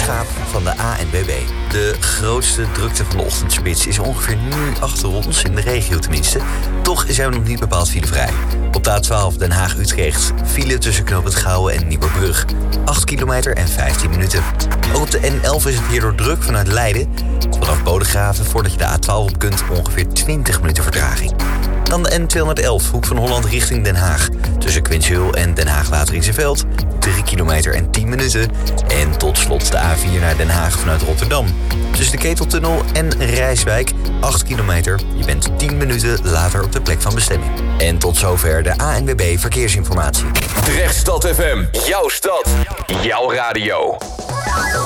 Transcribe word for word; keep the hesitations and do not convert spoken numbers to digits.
Schaap van de A N W B. De grootste drukte van de ochtendspits is ongeveer nu achter ons, in de regio tenminste. Toch zijn we nog niet bepaald filevrij. Op de A twaalf Den Haag-Utrecht file tussen knooppunt Gouwen en Nieuwerbrug. acht kilometer en vijftien minuten. Ook op de N elf is het hierdoor druk vanuit Leiden. Vanaf Bodegraven, voordat je de A twaalf op kunt, ongeveer twintig minuten vertraging. Dan de N tweehonderdelf, hoek van Holland richting Den Haag. Tussen Quinshul en Den Haag-Wateringse-Veld, drie kilometer en tien minuten. En tot slot de A vier naar Den Haag vanuit Rotterdam. Tussen de Keteltunnel en Rijswijk, acht kilometer. Je bent tien minuten later op de plek van bestemming. En tot zover de A N W B Verkeersinformatie. Drechtstad F M, jouw stad, jouw radio.